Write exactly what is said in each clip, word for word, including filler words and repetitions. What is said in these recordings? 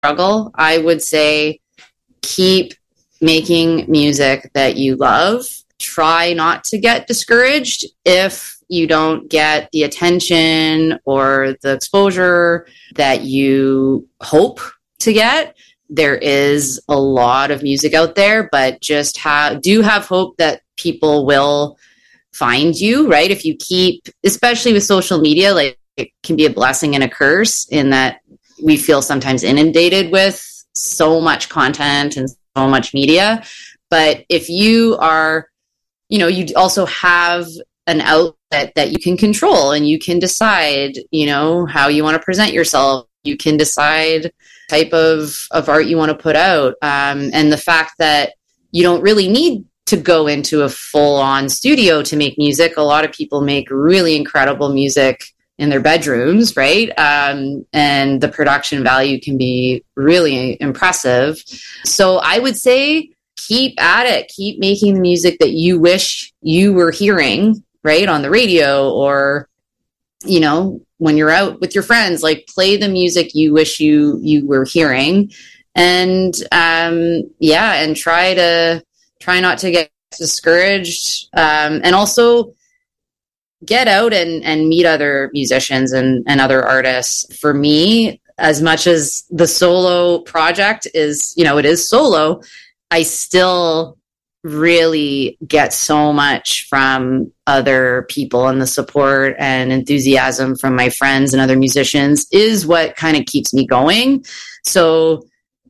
struggle, I would say keep making music that you love. Try not to get discouraged if you don't get the attention or the exposure that you hope to get. There is a lot of music out there, but just have, do have hope that people will find you, right? If you keep, especially with social media, like it can be a blessing and a curse in that we feel sometimes inundated with so much content and so much media. But if you are, you know, you also have an outlet that you can control and you can decide, you know, how you want to present yourself. You can decide type of, of art you want to put out. Um, and the fact that you don't really need to go into a full-on studio to make music. A lot of people make really incredible music in their bedrooms, right? Um, and the production value can be really impressive. So I would say keep at it. Keep making the music that you wish you were hearing, right, on the radio, or, you know, when you're out with your friends, like play the music you wish you you were hearing. And um, yeah, and try to try not to get discouraged. Um, and also get out and, and meet other musicians and, and other artists. For me, as much as the solo project is, you know, it is solo, I still really get so much from other people, and the support and enthusiasm from my friends and other musicians is what kind of keeps me going. So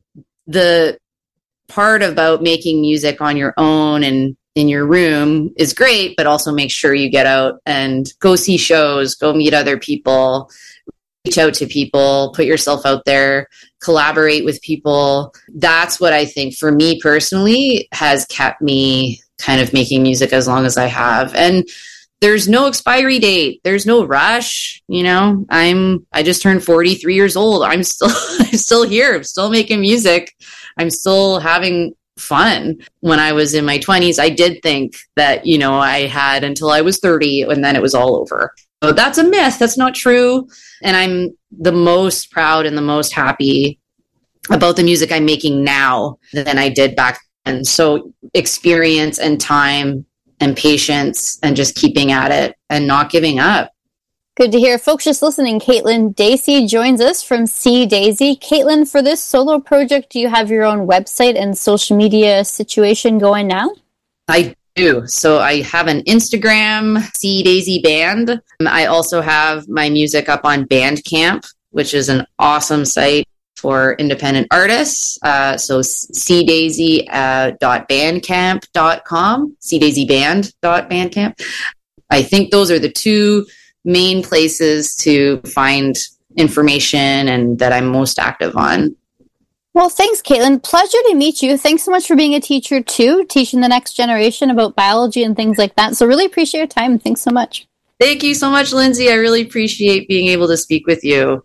the part about making music on your own and in your room is great, but also make sure you get out and go see shows, go meet other people, reach out to people, put yourself out there, collaborate with people. That's what I think for me personally has kept me kind of making music as long as I have. And there's no expiry date. There's no rush. You know, I'm, I just turned forty-three years old. I'm still, I'm still here. I'm still making music. I'm still having fun. When I was in my twenties, I did think that, you know, I had until I was thirty and then it was all over. So that's a myth. That's not true. And I'm the most proud and the most happy about the music I'm making now than I did back then. So experience and time and patience and just keeping at it and not giving up. Good to hear. Folks just listening, Caitlin Dacey joins us from See Daisy. Caitlin, for this solo project, do you have your own website and social media situation going now? I do. So I have an Instagram, See Daisy Band. I also have my music up on Bandcamp, which is an awesome site for independent artists. Uh, so c daisy dot bandcamp dot com, c daisy band dot bandcamp. I think those are the two main places to find information and that I'm most active on. Well, thanks, Caitlin. Pleasure to meet you. Thanks so much for being a teacher too, teaching the next generation about biology and things like that. So really appreciate your time. Thanks so much. Thank you so much, Lindsay. I really appreciate being able to speak with you.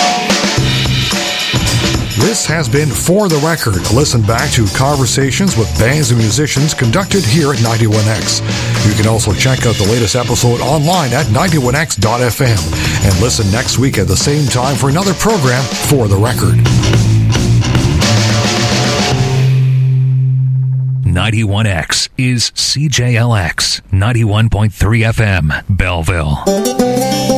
This has been For the Record. Listen back to conversations with bands and musicians conducted here at ninety-one X. You can also check out the latest episode online at ninety-one x dot f m and listen next week at the same time for another program, For the Record. ninety-one X is C J L X ninety-one point three F M, Belleville.